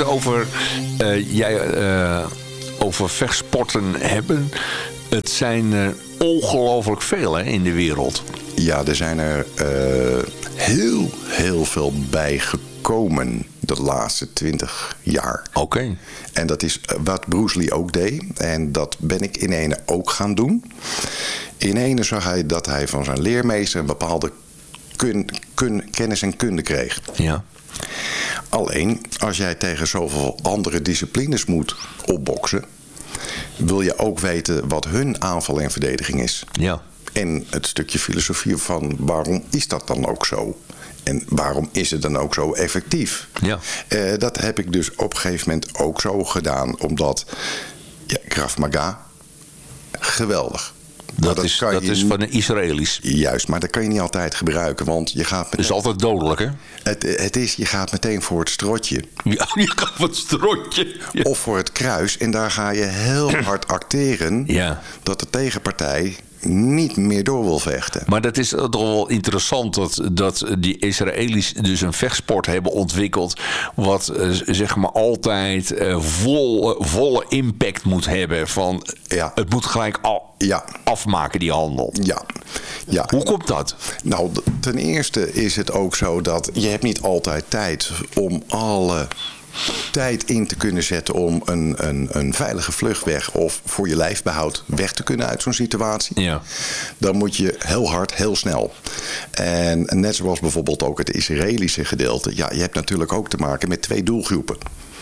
het over vechtsporten hebben. Het zijn er ongelooflijk veel in de wereld. Ja, er zijn er heel veel bij gekomen de laatste 20 jaar. Oké. En dat is wat Bruce Lee ook deed. En dat ben ik in ene ook gaan doen. In ene zag hij dat hij van zijn leermeester een bepaalde kennis en kunde kreeg. Ja. Alleen, als jij tegen zoveel andere disciplines moet opboksen, wil je ook weten wat hun aanval en verdediging is. Ja. En het stukje filosofie van waarom is dat dan ook zo? En waarom is het dan ook zo effectief? Ja. Dat heb ik dus op een gegeven moment ook zo gedaan. Omdat Krav Maga, geweldig. Dat is van de Israëli's. Juist, maar dat kan je niet altijd gebruiken. Want je gaat Het is altijd dodelijk, hè? Je gaat meteen voor het strotje. Ja, je gaat voor het strotje. Ja. Of voor het kruis. En daar ga je heel hard acteren. Ja. Dat de tegenpartij niet meer door wil vechten. Maar dat is toch wel interessant dat die Israëli's dus een vechtsport hebben ontwikkeld wat zeg maar altijd volle impact moet hebben. Van, het moet gelijk afmaken, die handel. Ja. Hoe komt dat? Nou, ten eerste is het ook zo dat je hebt niet altijd tijd om alle tijd in te kunnen zetten om een veilige vluchtweg of voor je lijfbehoud weg te kunnen uit zo'n situatie. Ja. Dan moet je heel hard, heel snel. En net zoals bijvoorbeeld ook het Israëlische gedeelte. Ja, je hebt natuurlijk ook te maken met twee doelgroepen.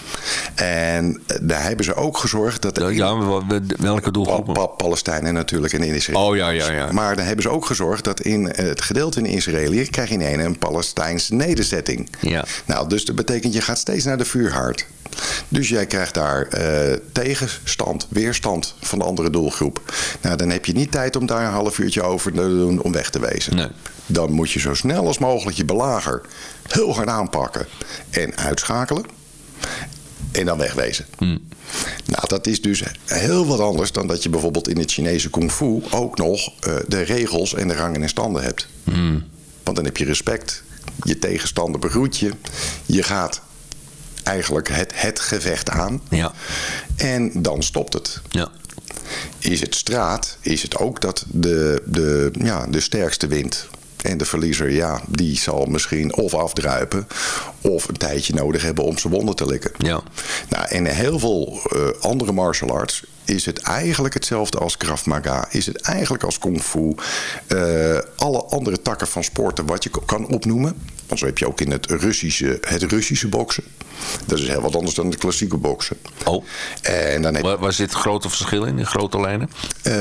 En daar hebben ze ook gezorgd dat... welke doelgroepen? Palestijnen natuurlijk en in Israël. Oh, ja. Maar daar hebben ze ook gezorgd dat in het gedeelte in Israël krijg je ineens een Palestijnse nederzetting. Ja. Nou, dus dat betekent je gaat steeds naar de vuurhaard. Dus jij krijgt daar tegenstand, weerstand van de andere doelgroep. Nou, dan heb je niet tijd om daar een half uurtje over te doen om weg te wezen. Nee. Dan moet je zo snel als mogelijk je belager heel hard aanpakken en uitschakelen. En dan wegwezen. Nou, dat is dus heel wat anders dan dat je bijvoorbeeld in het Chinese kung fu ook nog de regels en de rangen en standen hebt. Want dan heb je respect. Je tegenstander begroet je. Je gaat eigenlijk het gevecht aan. Ja. En dan stopt het. Ja. Is het straat, is het ook dat de sterkste wint. En de verliezer, die zal misschien of afdruipen of een tijdje nodig hebben om zijn wonden te likken. Ja. Nou, en in heel veel andere martial arts is het eigenlijk hetzelfde als Krav Maga. Is het eigenlijk als Kung Fu. Alle andere takken van sporten wat je kan opnoemen. Want zo heb je ook in het Russische boksen. Dat is heel wat anders dan het klassieke boksen. Oh. En dan waar zit het grote verschil in grote lijnen?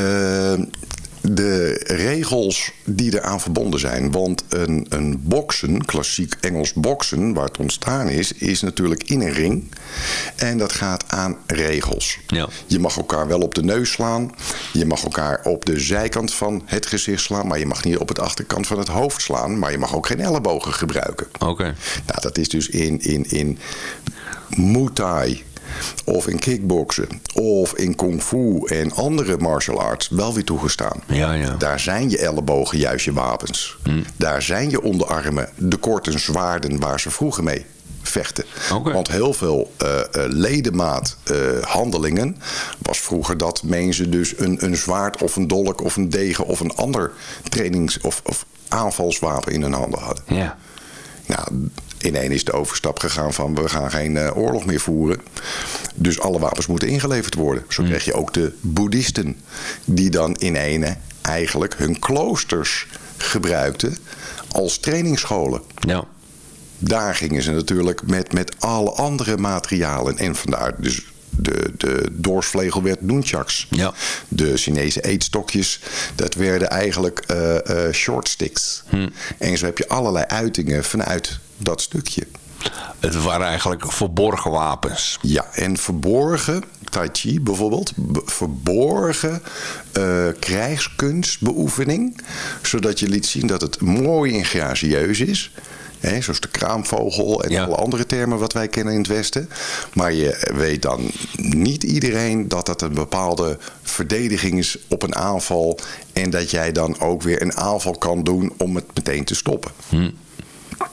De regels die eraan verbonden zijn. Want een boksen, klassiek Engels boksen, waar het ontstaan is natuurlijk in een ring. En dat gaat aan regels. Ja. Je mag elkaar wel op de neus slaan. Je mag elkaar op de zijkant van het gezicht slaan. Maar je mag niet op het achterkant van het hoofd slaan. Maar je mag ook geen ellebogen gebruiken. Oké. Nou, dat is dus in Muay Thai of in kickboksen, of in kung fu en andere martial arts wel weer toegestaan. Ja. Daar zijn je ellebogen juist je wapens. Daar zijn je onderarmen de korte zwaarden waar ze vroeger mee vechten. Okay. Want heel veel ledemaathandelingen was vroeger dat mensen dus een zwaard of een dolk of een degen of een ander trainings- of aanvalswapen in hun handen hadden. Ja. Nou, ineens is de overstap gegaan van we gaan geen oorlog meer voeren. Dus alle wapens moeten ingeleverd worden. Zo kreeg je ook de boeddhisten die dan eigenlijk hun kloosters gebruikten als trainingsscholen. Ja. Daar gingen ze natuurlijk met alle andere materialen. En vandaar dus de doorsvlegel werd nunchucks. Ja. De Chinese eetstokjes, dat werden eigenlijk short sticks. En zo heb je allerlei uitingen vanuit dat stukje. Het waren eigenlijk verborgen wapens. Ja, en verborgen, Tai Chi bijvoorbeeld, verborgen krijgskunstbeoefening. Zodat je liet zien dat het mooi en gracieus is. Zoals de kraamvogel en alle andere termen wat wij kennen in het Westen. Maar je weet dan niet iedereen dat dat een bepaalde verdediging is op een aanval. En dat jij dan ook weer een aanval kan doen om het meteen te stoppen.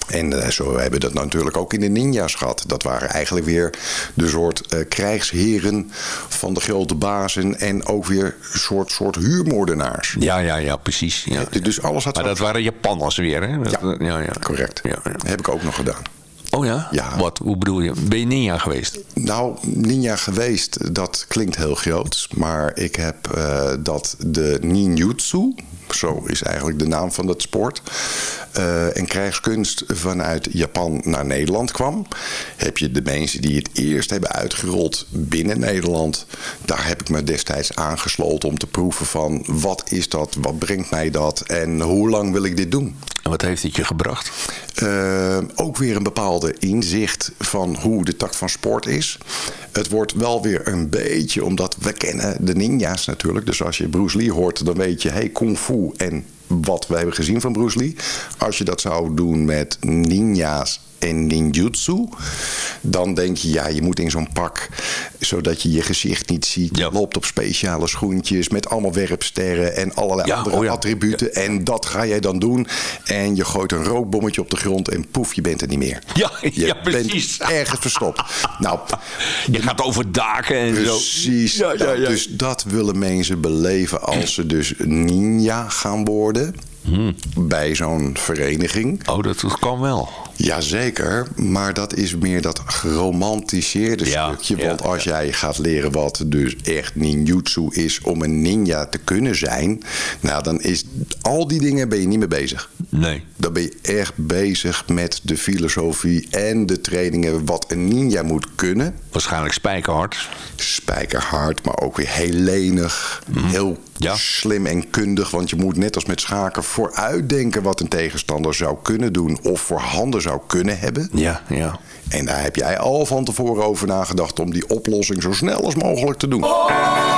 En zo hebben we dat natuurlijk ook in de ninja's gehad. Dat waren eigenlijk weer de soort krijgsheren van de grote bazen en ook weer een soort huurmoordenaars. Ja, precies. Ja. Dus alles had maar dat waren Japanners weer, hè? Ja, correct. Ja. Heb ik ook nog gedaan. Oh ja? Ja. Wat? Hoe bedoel je? Ben je ninja geweest? Nou, ninja geweest, dat klinkt heel groot. Maar ik heb de ninjutsu, zo is eigenlijk de naam van dat sport, en krijgskunst vanuit Japan naar Nederland kwam. Heb je de mensen die het eerst hebben uitgerold binnen Nederland. Daar heb ik me destijds aangesloten om te proeven van wat is dat, wat brengt mij dat en hoe lang wil ik dit doen. En wat heeft het je gebracht? Ook weer een bepaalde inzicht van hoe de tak van sport is. Het wordt wel weer een beetje, omdat we kennen de ninja's natuurlijk. Dus als je Bruce Lee hoort, dan weet je, hey, kung fu en wat we hebben gezien van Bruce Lee. Als je dat zou doen met ninja's en ninjutsu, dan denk je, ja, je moet in zo'n pak, zodat je je gezicht niet ziet. Je loopt op speciale schoentjes met allemaal werpsterren en allerlei andere attributen. Ja. En dat ga jij dan doen. En je gooit een rookbommetje op de grond en poef, je bent er niet meer. Ja, precies. Bent ergens verstopt. Nou, je gaat over daken en precies, zo. Ja. Dus dat willen mensen beleven als ze dus ninja gaan worden. Bij zo'n vereniging. Oh, dat kan wel. Jazeker, maar dat is meer dat geromantiseerde stukje. Want als jij gaat leren wat dus echt ninjutsu is om een ninja te kunnen zijn, nou dan is al die dingen ben je niet mee bezig. Nee. Dan ben je echt bezig met de filosofie en de trainingen wat een ninja moet kunnen. Waarschijnlijk spijkerhard. Spijkerhard, maar ook weer heel lenig. Heel slim en kundig, want je moet net als met schaken vooruitdenken wat een tegenstander zou kunnen doen of voor handen zou kunnen hebben. Ja. En daar heb jij al van tevoren over nagedacht om die oplossing zo snel als mogelijk te doen.